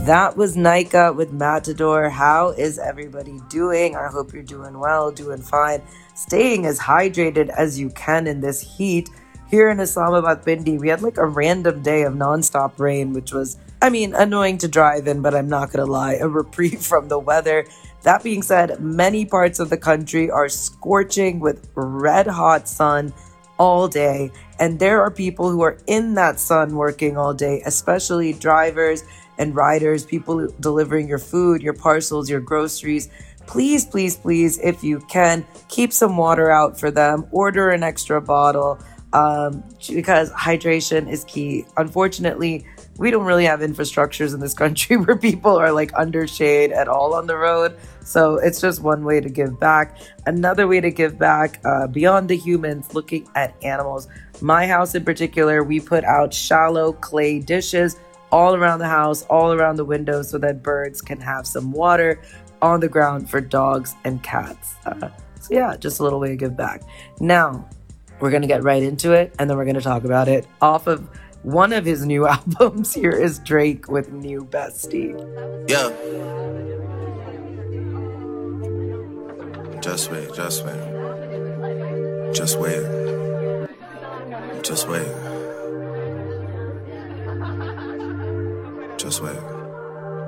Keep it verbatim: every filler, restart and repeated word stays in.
That was Nika with Matador. How is everybody doing? I hope you're doing well, doing fine, staying as hydrated as you can in this heat. Here in Islamabad, Pindi, we had like a random day of nonstop rain, which was, I mean, annoying to drive in, but I'm not going to lie, a reprieve from the weather. That being said, many parts of the country are scorching with red hot sun all day. And there are people who are in that sun working all day, especially drivers and riders, people delivering your food, your parcels, your groceries. Please, please, please, if you can, keep some water out for them. Order an extra bottle um, because hydration is key. Unfortunately, we don't really have infrastructures in this country where people are like under shade at all on the road. So it's just one way to give back. Another way to give back, uh, beyond the humans, looking at animals. My house in particular, we put out shallow clay dishes all around the house, all around the windows, so that birds can have some water on the ground for dogs and cats. Uh, so yeah, just a little way to give back. Now, we're going to get right into it, and then we're going to talk about it off of one of his new albums. Here is Drake with New Bestie. Yeah. Just wait, just wait. Just wait. Just wait.